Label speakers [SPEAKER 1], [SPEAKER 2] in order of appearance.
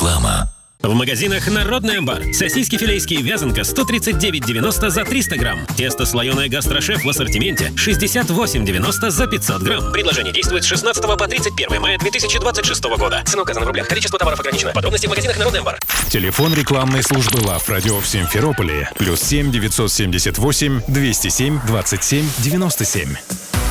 [SPEAKER 1] Реклама.
[SPEAKER 2] В магазинах «Народный амбар». Сосиски филейские вязанка 139,90 за 300 грамм. Тесто слоеное «Гастрошеф» в ассортименте 68,90 за 500 грамм. Предложение действует с 16 по 31 мая 2026 года. Цена указана в рублях. Количество товаров ограничено. Подробности в магазинах «Народный амбар».
[SPEAKER 3] Телефон рекламной службы Love Radio в Симферополе +7 978 207 27 97.